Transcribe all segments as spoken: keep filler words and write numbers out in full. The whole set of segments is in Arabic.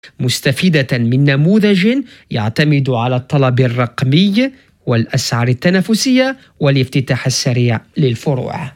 مستفيدة من نموذج يعتمد على الطلب الرقمي والأسعار التنافسية والافتتاح السريع للفروع.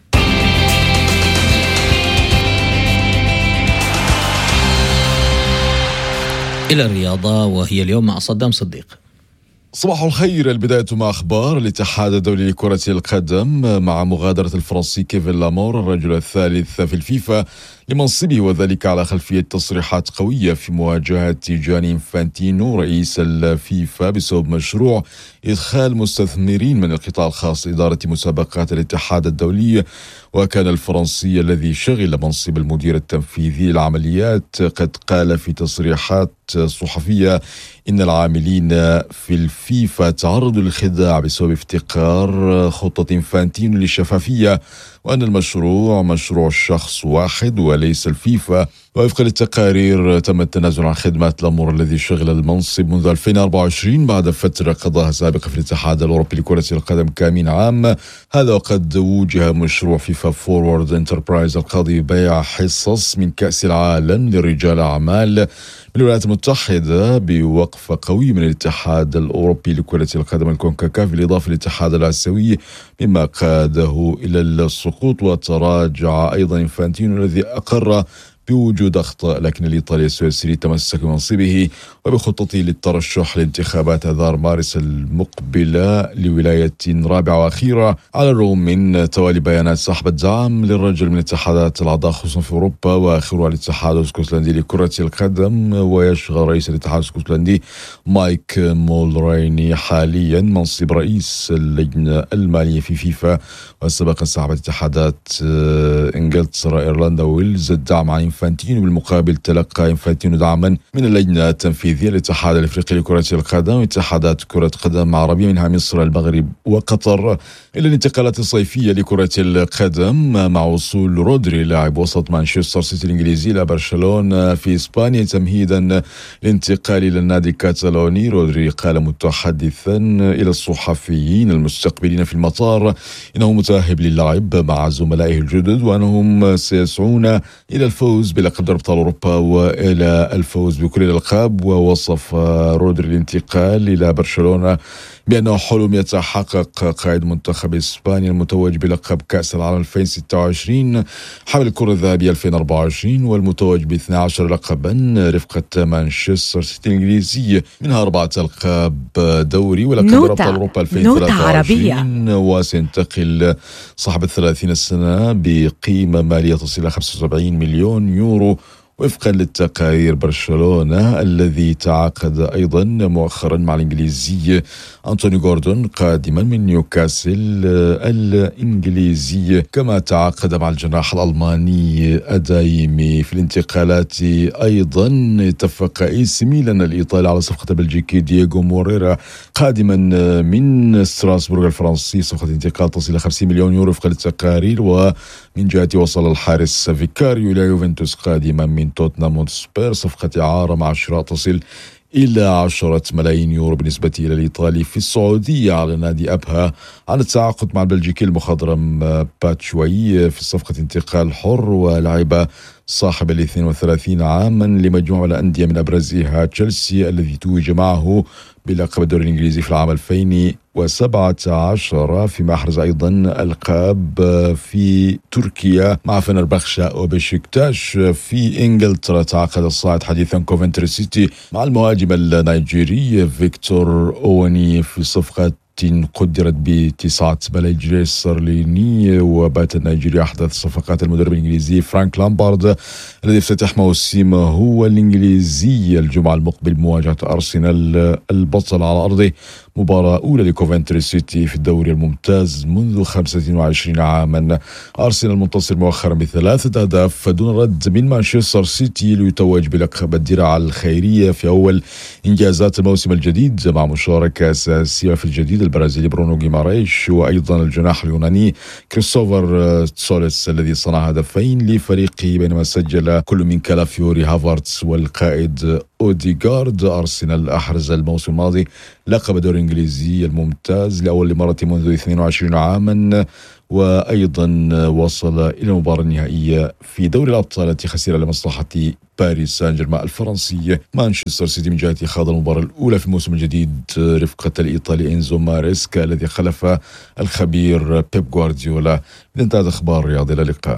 إلى الرياضة وهي اليوم مع صدام صديق. صباح الخير. البداية مع أخبار الاتحاد الدولي لكرة القدم مع مغادرة الفرنسي كيفن لامور الرجل الثالث في الفيفا لمنصبه، وذلك على خلفية تصريحات قوية في مواجهة جاني إنفانتينو رئيس الفيفا بسبب مشروع إدخال مستثمرين من القطاع الخاص إدارة مسابقات الاتحاد الدولي. وكان الفرنسي الذي شغل منصب المدير التنفيذي للعمليات قد قال في تصريحات صحفية إن العاملين في الفيفا تعرضوا للخداع بسبب افتقار خطة إنفانتينو للشفافية، وأن المشروع مشروع شخص واحد وليس الفيفا. ووفقا للتقارير تم التنازل عن خدمات لامور الذي شغل المنصب منذ ألفين وأربعة وعشرين بعد فترة قضاها سابقة في الاتحاد الأوروبي لكرة القدم كامين عام. هذا وقد وجه مشروع فيفا فورورد انتربرايز القاضي ببيع حصص من كأس العالم لرجال أعمال بالولايات المتحدة بوقفة قوية من الاتحاد الأوروبي لكرة القدم الكونكاكاف، بالإضافة للاتحاد الآسيوي، مما قاده إلى السقوط. وتراجع أيضا إنفانتينو الذي أقر بوجود أخطاء، لكن الإيطالي السويسري تمسك بمنصبه وبخطته للترشح لانتخابات آذار مارس المقبلة لولاية رابعة وأخيرة، على الرغم من توالي بيانات سحب الدعم للرجل من اتحادات الأعضاء خصوصا في أوروبا، وآخرها الاتحاد الاسكتلندي لكرة القدم. ويشغل رئيس الاتحاد الاسكتلندي مايك مولريني حاليا منصب رئيس اللجنة المالية في فيفا، وسبق سحبت اتحادات انجلترا ايرلندا وويلز الدعم عن إنفانتينو. بالمقابل تلقى إنفانتينو دعما من اللجنة التنفيذية للاتحاد الافريقي لكرة القدم واتحادات كرة قدم عربية منها مصر المغرب وقطر. إلى الانتقالات الصيفية لكرة القدم مع وصول رودري لاعب وسط مانشستر سيتي الإنجليزي إلى برشلونة في إسبانيا تمهيدا للانتقال إلى النادي الكتالوني. رودري قال متحدثا إلى الصحفيين المستقبلين في المطار إنه متأهب للعب مع زملائه الجدد، وأنهم سيسعون إلى الفوز بلقب دوري أبطال أوروبا وإلى الفوز بكل الألقاب. ووصف رودري الانتقال إلى برشلونة بأنه حلم يتحقق. قائد منتخب إسبانيا المتوج بلقب كأس العالم ألفين وستة وعشرين، حامل الكرة الذهبية ألفين وأربعة وعشرين، والمتوج ب اثني عشر لقبا رفقة مانشستر سيتي الإنجليزي، منها أربعة ألقاب دوري ولقب دوري أبطال أوروبا ألفين وثلاثة وعشرين. وسينتقل صاحب الثلاثين السنة بقيمة مالية تصل إلى خمسة وسبعين مليون يورو وفقا للتقارير. برشلونة الذي تعاقد أيضا مؤخرا مع الإنجليزي أنتوني غوردون قادما من نيوكاسل الإنجليزي، كما تعاقد مع الجناح الألماني أدايمي. في الانتقالات أيضا اتفق اي سي ميلان الإيطالي على صفقة البلجيكي دييغو موريرا قادما من ستراسبورغ الفرنسي، صفقة انتقال تصل إلى خمسين مليون يورو وفق التقارير. ومن جهة وصل الحارس فيكاريو إلى يوفنتوس قادما من توتنهام هوتسبير، صفقة إعارة مع شراء تصل إلى عشرة ملايين يورو بالنسبة إلى الإيطالي. في السعودية على نادي أبها عن التعاقد مع البلجيكي المخضرم باتشوي في صفقة انتقال حر، ولاعب صاحب الاثنين وثلاثين عاما لمجموعة الأندية من أبرزها تشيلسي الذي توج معه بلقب الدوري الإنجليزي في العام ألفين وسبعة عشر، فيما أحرز أيضا ألقاب في تركيا مع فنربخشة وبشكتاش. في إنجلترا تعاقد الصاعد حديثا كوفنتري سيتي مع المهاجم النيجيري فيكتور أواني في صفقة قدرت بتسعة ملايين جنيه استرليني. وبات النيجيري أحدث صفقات المدرب الإنجليزي فرانك لامبارد الذي افتتح موسمه الإنجليزي الجمعة المقبل مواجهة أرسنال البطل على أرضه، مباراة أولى لكوفنتري سيتي في الدوري الممتاز منذ خمسة وعشرين عاما. أرسنال منتصر مؤخرا بثلاثة أهداف دون رد من مانشستر سيتي ليتوج بلقب الدرع الخيرية في أول إنجازات الموسم الجديد، مع مشاركة أساسية في الجديد البرازيلي برونو غيماريش وأيضا الجناح اليوناني كريستوفر تسوليس الذي صنع هدفين لفريقه، بينما سجل كل من كالافيوري هافارتس والقائد أوديغارد. أرسنال أحرز الموسم الماضي لقب الدوري الإنجليزي الممتاز لأول مرة منذ اثنين وعشرين عاما، وأيضا وصل إلى المباراة النهائية في دوري الأبطال التي خسر لمصلحة باريس سان جيرمان الفرنسي. مانشستر سيتي من جهته خاض المباراة الأولى في الموسم الجديد رفقة الإيطالي إنزو ماريسكا الذي خلف الخبير بيب غوارديولا. إذا انتهت أخبار الرياضة، إلى اللقاء.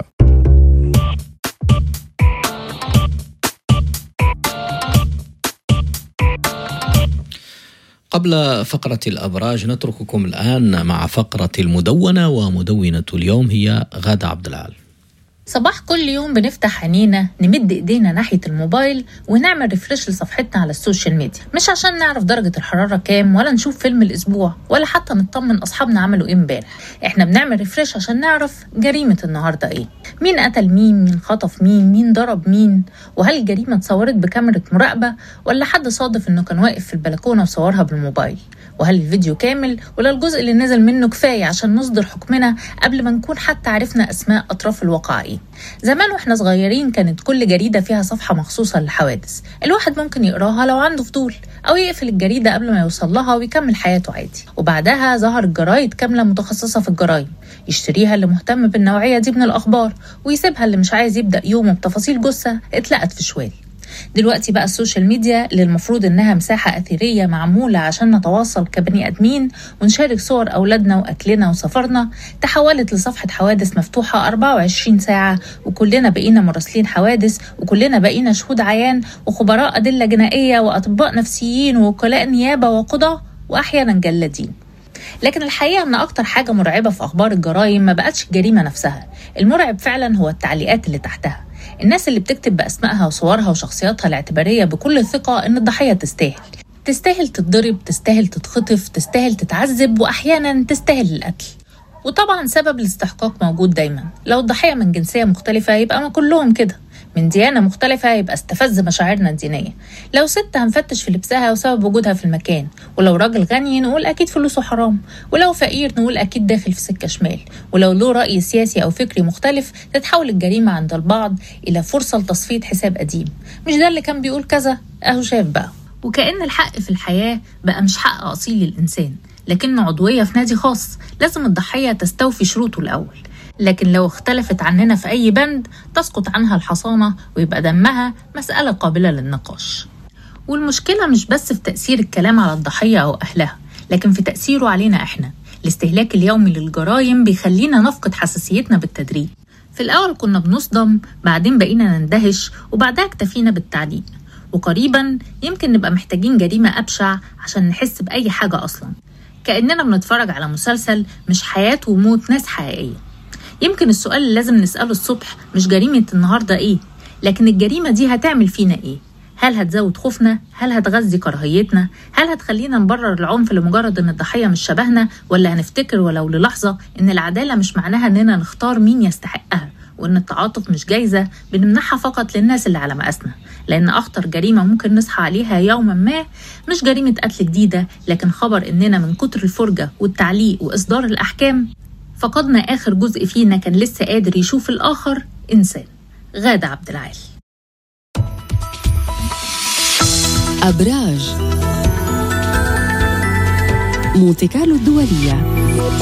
قبل فقرة الأبراج نترككم الآن مع فقرة المدونة، ومدونة اليوم هي غادة عبد العال. صباح كل يوم بنفتح عينينا نمد ايدينا ناحية الموبايل ونعمل ريفريش لصفحتنا على السوشيال ميديا، مش عشان نعرف درجة الحرارة كام ولا نشوف فيلم الأسبوع ولا حتى نطمن أصحابنا عملوا إيه امبارح. إحنا بنعمل ريفريش عشان نعرف جريمة النهاردة إيه، مين قتل مين، مين خطف مين، مين ضرب مين، وهل الجريمة اتصورت بكاميرا مراقبة ولا حد صادف إنه كان واقف في البلكونة وصورها بالموبايل، وهل الفيديو كامل ولا الجزء اللي نزل منه كفاية عشان نصدر حكمنا قبل ما نكون حتى عرفنا أسماء أطراف الواقع إيه. زمان واحنا صغيرين كانت كل جريدة فيها صفحة مخصوصة للحوادث، الواحد ممكن يقراها لو عنده فضول أو يقفل الجريدة قبل ما يوصل لها ويكمل حياته عادي. وبعدها ظهرت جرايد كاملة متخصصة في الجرائم، يشتريها اللي مهتم بالنوعية دي من الأخبار ويسيبها اللي مش عايز يبدأ يومه بتفاصيل جثة اتلقت في شوال. دلوقتي بقى السوشيال ميديا اللي المفروض انها مساحة أثيرية معمولة عشان نتواصل كبني أدمين ونشارك صور أولادنا وأكلنا وسفرنا، تحولت لصفحة حوادث مفتوحة أربعة وعشرين ساعة، وكلنا بقينا مراسلين حوادث، وكلنا بقينا شهود عيان وخبراء أدلة جنائية وأطباء نفسيين ووكلاء نيابة وقضاء وأحيانا جلادين. لكن الحقيقة أن أكتر حاجة مرعبة في أخبار الجرائم ما بقتش الجريمة نفسها، المرعب فعلا هو التعليقات اللي تحتها، الناس اللي بتكتب بأسمائها وصورها وشخصياتها الاعتبارية بكل ثقة إن الضحية تستاهل تستاهل تتضرب، تستاهل تتخطف، تستاهل تتعذب، وأحيانا تستاهل القتل. وطبعا سبب الاستحقاق موجود دايما، لو الضحية من جنسية مختلفة يبقى ما كلهم كده، من ديانة مختلفة يبقى استفز مشاعرنا الدينية، لو ست هنفتش في لبسها وسبب وجودها في المكان، ولو راجل غني نقول أكيد فلوسه حرام، ولو فقير نقول أكيد داخل في سكة شمال، ولو له رأي سياسي أو فكري مختلف تتحول الجريمة عند البعض إلى فرصة لتصفية حساب قديم، مش ده اللي كان بيقول كذا أهو شاف بقى. وكأن الحق في الحياة بقى مش حق أصيل للإنسان، لكنه عضوية في نادي خاص لازم الضحية تستوفي شروطه الأول، لكن لو اختلفت عننا في أي بند تسقط عنها الحصانة ويبقى دمها مسألة قابلة للنقاش. والمشكلة مش بس في تأثير الكلام على الضحية أو أهلها، لكن في تأثيره علينا إحنا. الاستهلاك اليومي للجرائم بيخلينا نفقد حساسيتنا بالتدريج، في الأول كنا بنصدم، بعدين بقينا نندهش، وبعدها اكتفينا بالتعليق، وقريبا يمكن نبقى محتاجين جريمة أبشع عشان نحس بأي حاجة أصلا، كأننا بنتفرج على مسلسل مش حياة وموت ناس حقيقية. يمكن السؤال اللي لازم نسأله الصبح مش جريمة النهاردة إيه، لكن الجريمة دي هتعمل فينا إيه؟ هل هتزود خوفنا؟ هل هتغذي كراهيتنا؟ هل هتخلينا نبرر العنف لمجرد إن الضحية مش شبهنا؟ ولا هنفتكر ولو للحظة إن العدالة مش معناها إننا نختار مين يستحقها، وإن التعاطف مش جايزة بنمنحها فقط للناس اللي على مقاسنا؟ لأن أخطر جريمة ممكن نصحى عليها يوما ما مش جريمة قتل جديدة، لكن خبر إننا من كتر الفرجة والتعليق وإصدار الأحكام فقدنا آخر جزء فينا كان لسه قادر يشوف الآخر إنسان. غادة عبد العال. أبراج مونتي كارلو الدولية.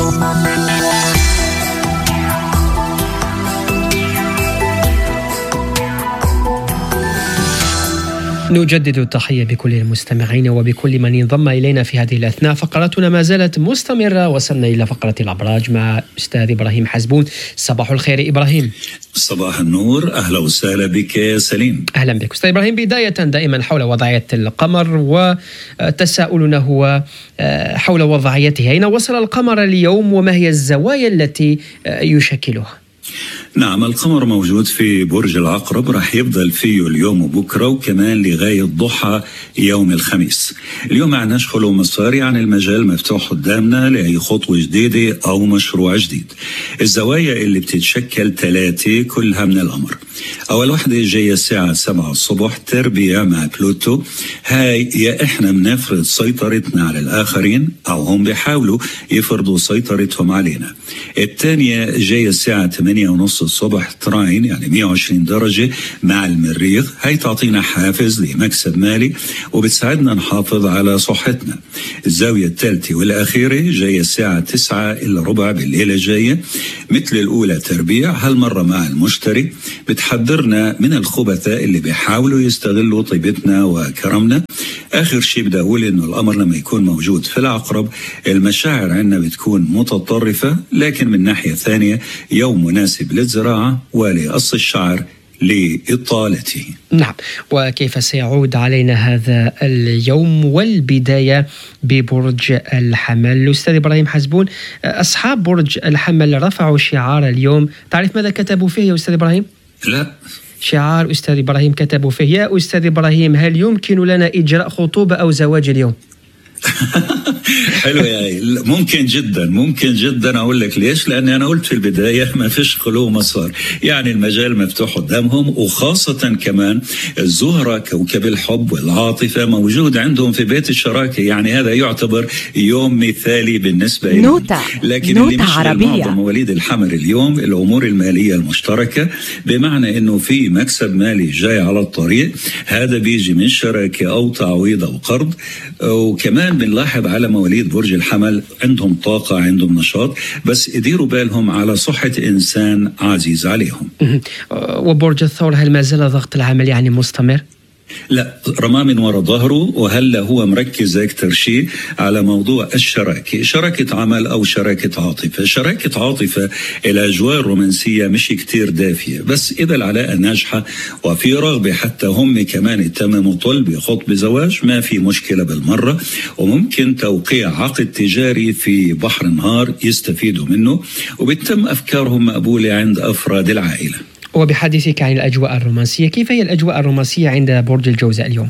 نجدد التحية بكل المستمعين وبكل من انضم إلينا في هذه الأثناء. فقرتنا ما زالت مستمرة، وصلنا إلى فقرة الأبراج مع أستاذ إبراهيم حزبون. صباح الخير إبراهيم. صباح النور، أهلا وسهلا بك سليم. أهلا بك أستاذ إبراهيم. بداية دائما حول وضعية القمر، وتساؤلنا هو حول وضعيته، أين وصل القمر اليوم وما هي الزوايا التي يشكلها؟ نعم، القمر موجود في برج العقرب، راح يفضل فيه اليوم وبكرة وكمان لغاية ضحى يوم الخميس. اليوم معناش خلو مسار، يعني المجال مفتوح قدامنا لأي خطوة جديدة أو مشروع جديد. الزوايا اللي بتتشكل ثلاثة كلها من القمر. أول واحدة جاية الساعة سبعة الصبح، تربية مع بلوتو، هاي يا إحنا بنفرض سيطرتنا على الآخرين أو هم بيحاولوا يفرضوا سيطرتهم علينا. الثانية جاية الساعة ثمانية ونص الصبح تراين يعني مئة وعشرين درجة مع المريخ، هاي تعطينا حافز لمكسب مالي وبتساعدنا نحافظ على صحتنا. الزاوية الثالثة والأخيرة جاية الساعة تسعة إلا ربع بالليلة الجاية، مثل الأولى تربيع هالمرة مع المشتري، بتحذرنا من الخبثاء اللي بيحاولوا يستغلوا طيبتنا وكرمنا. آخر شيء بدي أقول إنه الأمر لما يكون موجود في العقرب المشاعر عندنا بتكون متطرفة، لكن من ناحية ثانية يوم مناسب للزراعة ولقص الشعر لإطالته. نعم، وكيف سيعود علينا هذا اليوم والبداية ببرج الحمل؟ الأستاذ إبراهيم حزبون، أصحاب برج الحمل رفعوا شعار اليوم، تعرف ماذا كتبوا فيه يا أستاذ إبراهيم؟ لا. شعار أستاذ إبراهيم كتبوا فيه: يا أستاذ إبراهيم، هل يمكن لنا إجراء خطوبة أو زواج اليوم؟ حلو يا ممكن جدا ممكن جدا. اقول لك ليش؟ لان انا قلت في البدايه ما فيش خلو مسار، يعني المجال مفتوح قدامهم، وخاصه كمان الزهره كوكب الحب والعاطفه موجود عندهم في بيت الشراكه، يعني هذا يعتبر يوم مثالي بالنسبه لهم. نوتة. لكن نوتة اللي مش عربية. معظم مواليد الحمل اليوم الامور الماليه المشتركه، بمعنى انه في مكسب مالي جاي على الطريق، هذا بيجي من شراكه او تعويض او قرض. وكمان بنلاحظ على مواليد برج الحمل عندهم طاقة، عندهم نشاط، بس يديروا بالهم على صحة إنسان عزيز عليهم. وبرج الثور، هل ما زال ضغط العمل يعني مستمر؟ لا، رمى من وراء ظهره، وهلا هو مركز أكثر شيء على موضوع الشراكة، شراكة عمل أو شراكة عاطفة. شراكة عاطفة الأجواء الرومانسية مش كتير دافية، بس إذا العلاقة ناجحة وفي رغبة حتى هم كمان يتمموا طلب خطبة زواج، ما في مشكلة بالمرة، وممكن توقيع عقد تجاري في بحر نهار يستفيدوا منه، وبتم أفكارهم مقبولة عند أفراد العائلة. وبحديثك عن الأجواء الرومانسية، كيف هي الأجواء الرومانسية عند برج الجوزاء اليوم؟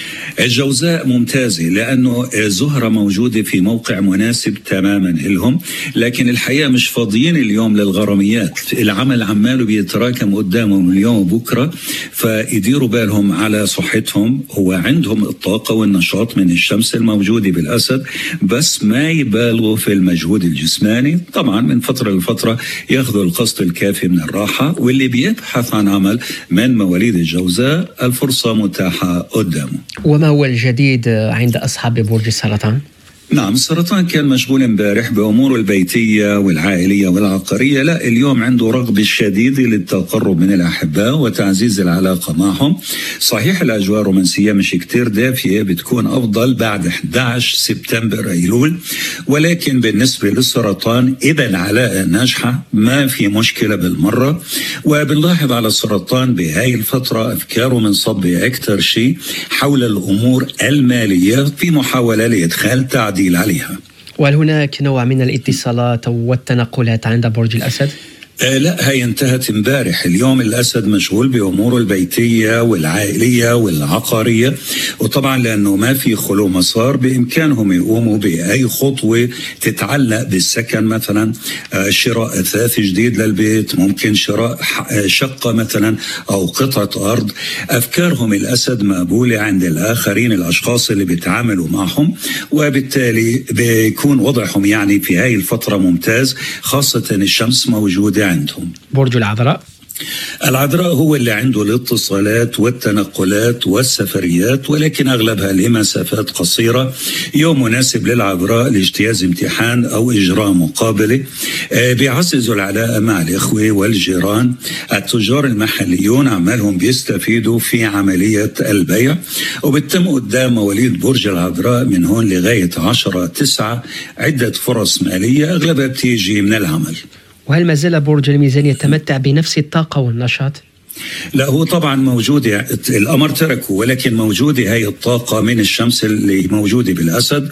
الجوزاء ممتازة، لأنه الزهرة موجودة في موقع مناسب تماما لهم، لكن الحقيقة مش فاضيين اليوم للغراميات، العمل عماله بيتراكم قدامهم اليوم وبكرة، فيديروا بالهم على صحتهم. هو عندهم الطاقة والنشاط من الشمس الموجودة بالأسد، بس ما يبالغوا في المجهود الجسماني. طبعا من فترة لفترة ياخذوا القسط الكافي من الراحة، واللي بيبحث عن عمل من مواليد الجوزاء الفرصة متاحة قدامه. وما هو الجديد عند أصحاب برج السرطان؟ نعم، السرطان كان مشغول امبارح بأموره البيتية والعائلية والعقارية. لا، اليوم عنده رغبة شديدة للتقرب من الأحباء وتعزيز العلاقة معهم. صحيح الأجواء الرومانسية مش كتير دافية، بتكون أفضل بعد أحد عشر سبتمبر أيلول، ولكن بالنسبة للسرطان إذا العلاقة ناجحة ما في مشكلة بالمرة. وبنلاحظ على السرطان بهاي الفترة أفكاره منصبة أكثر شيء حول الأمور المالية في محاولة لإدخال تعديل عليها. وهل هناك نوع من الاتصالات والتنقلات عند برج الأسد؟ آه لا، هي انتهت امبارح. اليوم الأسد مشغول بأموره البيتية والعائلية والعقارية، وطبعا لأنه ما في خلو مسار بإمكانهم يقوموا بأي خطوة تتعلق بالسكن، مثلا آه شراء أثاث جديد للبيت، ممكن شراء شقة مثلا أو قطعة أرض. أفكارهم الأسد مقبولة عند الآخرين، الأشخاص اللي بيتعاملوا معهم، وبالتالي بيكون وضعهم يعني في هاي الفترة ممتاز، خاصة الشمس موجودة عندهم. برج العذراء، العذراء هو اللي عنده الاتصالات والتنقلات والسفريات، ولكن أغلبها لمسافات قصيرة. يوم مناسب للعذراء لاجتياز امتحان أو إجراء مقابلة. بيعززوا العلاقة مع الإخوة والجيران. التجار المحليون عمالهم بيستفيدوا في عملية البيع، وبتم قدام مواليد برج العذراء من هون لغاية عشرة تسعة عدة فرص مالية أغلبها بتيجي من العمل. وهل ما زال برج الميزان يتمتع بنفس الطاقة والنشاط؟ لا، هو طبعا موجودة، القمر تركه، ولكن موجودة هاي الطاقة من الشمس اللي موجودة بالأسد،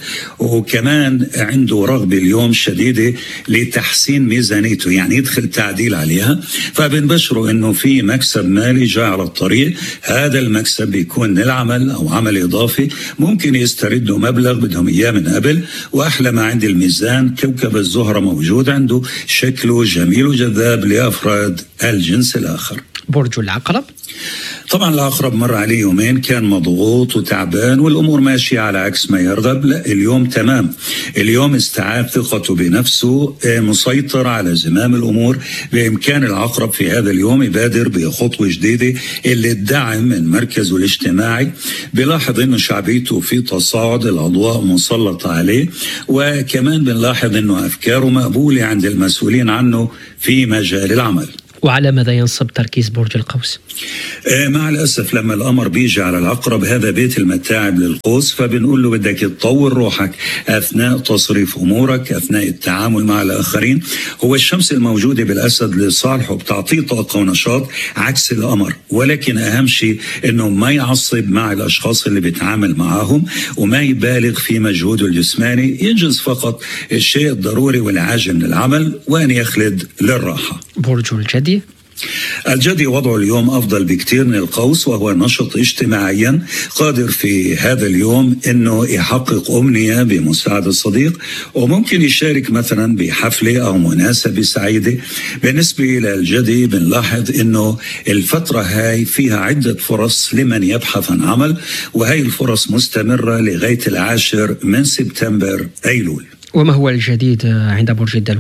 وكمان عنده رغبة اليوم شديدة لتحسين ميزانيته، يعني يدخل تعديل عليها. فبنبشره انه في مكسب مالي جاء على الطريق. هذا المكسب بيكون من العمل او عمل اضافي، ممكن يستردوا مبلغ بدهم اياه من قبل. واحلى ما عند الميزان كوكب الزهرة موجود عنده، شكله جميل وجذاب لافراد الجنس الاخر. برج العقرب، طبعا العقرب مر عليه يومين كان مضغوط وتعبان والأمور ماشية على عكس ما يرغب. لا، اليوم تمام، اليوم استعاد ثقته بنفسه، مسيطر على زمام الأمور. بإمكان العقرب في هذا اليوم يبادر بخطوة جديدة اللي تدعم من مركزه الاجتماعي. بلاحظ أنه شعبيته في تصاعد، الأضواء مسلطة عليه، وكمان بنلاحظ أنه أفكاره مقبولة عند المسؤولين عنه في مجال العمل. وعلى ماذا ينصب تركيز برج القوس؟ آه مع الأسف لما القمر بيجي على العقرب، هذا بيت المتاعب للقوس، فبنقول له بدك تطور روحك أثناء تصريف أمورك، أثناء التعامل مع الآخرين. هو الشمس الموجودة بالأسد لصالحه بتعطيه طاقة ونشاط عكس القمر، ولكن أهم شيء أنه ما يعصب مع الأشخاص اللي بيتعامل معهم، وما يبالغ في مجهوده الجسماني، ينجز فقط الشيء الضروري والعاجل من العمل، وأن يخلد للراحة. برج الجدي. الجدي وضعه اليوم أفضل بكتير من القوس، وهو نشط اجتماعيا، قادر في هذا اليوم أنه يحقق أمنية بمساعدة صديق، وممكن يشارك مثلا بحفلة أو مناسبة سعيدة. بالنسبة للجدي بنلاحظ أنه الفترة هاي فيها عدة فرص لمن يبحث عن عمل، وهي الفرص مستمرة لغاية العاشر من سبتمبر أيلول. وما هو الجديد عند برج الدلو؟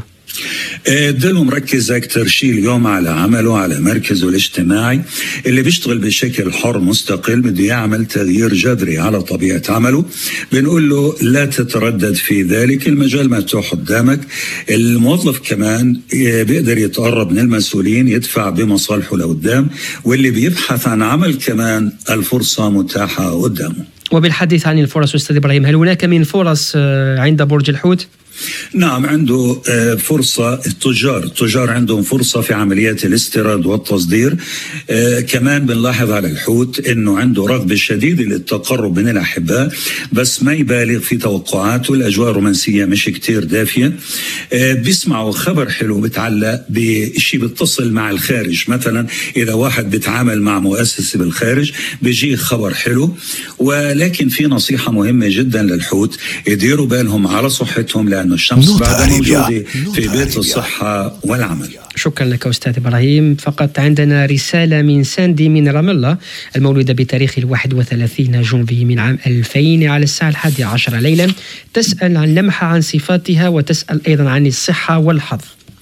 الدلو مركز أكتر شيء اليوم على عمله، على مركزه الاجتماعي، اللي بيشتغل بشكل حر مستقل، بده يعمل تغيير جذري على طبيعة عمله. بنقول له لا تتردد في ذلك، المجال مفتوح قدامك. الموظف كمان بيقدر يتقرب من المسؤولين، يدفع بمصالحه لقدام، واللي بيبحث عن عمل كمان الفرصة متاحة قدامه. وبالحديث عن الفرص أستاذ إبراهيم، هل هناك من فرص عند برج الحوت؟ نعم، عنده فرصة. التجار التجار عندهم فرصة في عمليات الاستيراد والتصدير. كمان بنلاحظ على الحوت أنه عنده رغبة شديدة للتقرب من الأحباء، بس ما يبالغ في توقعاته. الأجواء الرومانسية مش كتير دافية. بيسمعوا خبر حلو بتعلق بشيء بيتصل مع الخارج، مثلا إذا واحد بيتعامل مع مؤسسة بالخارج بيجي خبر حلو. ولكن في نصيحة مهمة جدا للحوت، يديروا بالهم على صحتهم، لأنه الشمس بعد موجودة في بيت الصحة والعمل. شكرا لك أستاذ إبراهيم. فقط عندنا رسالة من ساندي من رام الله، المولودة بتاريخ الواحد وثلاثين جونفي من عام ألفين على الساعة الحادية عشر ليلا، تسأل عن لمحة عن صفاتها، وتسأل أيضا عن الصحة والحظ.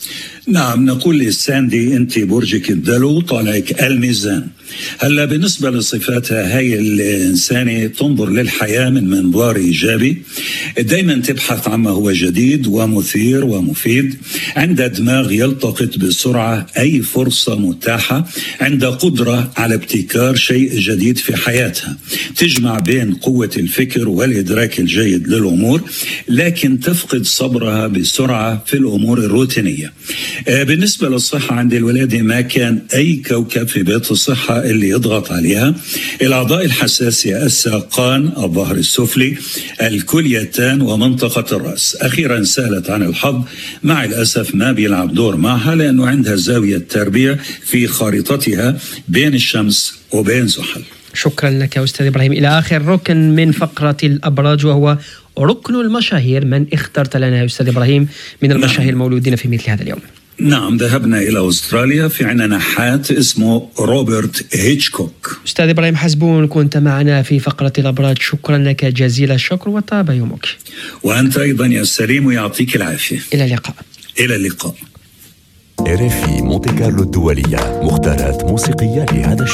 نعم، نقول للساندي أنت برجك الدلو، طالعك الميزان. هلا بالنسبة لصفاتها، هاي الإنسانة تنظر للحياة من منظار إيجابي، دايما تبحث عما هو جديد ومثير ومفيد، عندها دماغ يلتقط بسرعة أي فرصة متاحة، عندها قدرة على ابتكار شيء جديد في حياتها، تجمع بين قوة الفكر والإدراك الجيد للأمور، لكن تفقد صبرها بسرعة في الأمور الروتينية. بالنسبة للصحة، عند الولادة ما كان أي كوكب في بيت الصحة اللي يضغط عليها. الأعضاء الحساسة، الساقان، الظهر السفلي، الكليتان، ومنطقة الرأس. أخيرا سألت عن الحظ، مع الأسف ما بيلعب دور معها، لأنه عندها زاوية تربيع في خارطتها بين الشمس وبين زحل. شكرا لك أستاذ إبراهيم. إلى آخر ركن من فقرة الأبراج، وهو ركن المشاهير. من اخترت لنا يا أستاذ إبراهيم من المشاهير نعم. المولودين في مثل هذا اليوم؟ نعم، ذهبنا إلى أستراليا، في عندنا نحات اسمه روبرت هيتشكوك. أستاذ إبراهيم حسبون، كنت معنا في فقرة الأبراج، شكرا لك جزيل الشكر وطاب يومك. وأنت أيضا يا سليم، ويعطيك العافية. إلى اللقاء. إلى اللقاء. إر إف إي مونتي كارلو الدولية، مختارات موسيقية لهذا